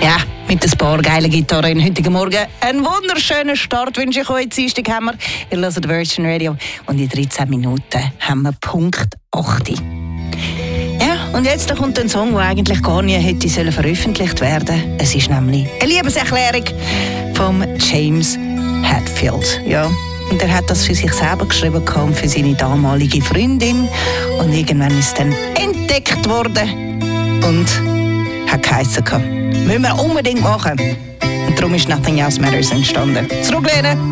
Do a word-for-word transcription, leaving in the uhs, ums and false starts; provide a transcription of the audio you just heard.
Ja, mit ein paar geilen Gitarren heute Morgen. Einen wunderschönen Start wünsche ich euch. Dienstag haben wir, ihr hört Virgin Radio und in dreizehn Minuten haben wir Punkt acht. Ja, und jetzt da kommt ein Song, der eigentlich gar nie hätte sollen veröffentlicht werden. Es ist nämlich eine Liebeserklärung von James Hetfield. Ja, und er hat das für sich selber geschrieben und für seine damalige Freundin. Und irgendwann ist es dann entdeckt worden und hat geheissen. Müssen wir unbedingt machen. Und darum ist Nothing Else Matters entstanden. Zurücklehnen.